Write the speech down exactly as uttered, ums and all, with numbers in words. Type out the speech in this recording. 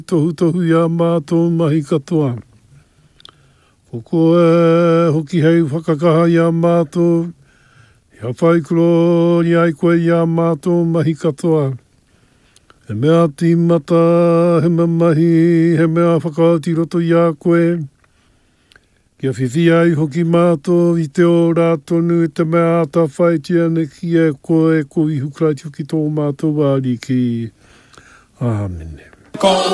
Tohu tohu ia mātou mahi katoa. Ko koe hoki hei whakakaha ia mātou. Ia whai kuro ni ai koe ia mātou mahi katoa. He mea tīmata, he mea mahi, he mea whakaoti roto ia koe. Kia whiwhi ai hoki mātou i te o rātonu e te mea ata whaitia ne ki e koe ko i hukraiti hoki tō mātou wāri ki. Āmene.